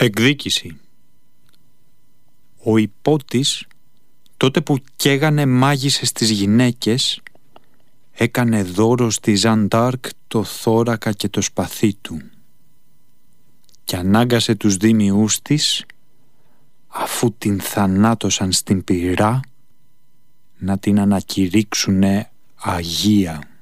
Εκδίκηση. Ο Ιππότης, τότε που καίγανε μάγισσες τις γυναίκες, έκανε δώρο στη Ζαν ντ'Άρκ το θώρακα και το σπαθί του και ανάγκασε τους δήμιους της, αφού την θανάτωσαν στην πυρά, να την ανακηρύξουνε αγία.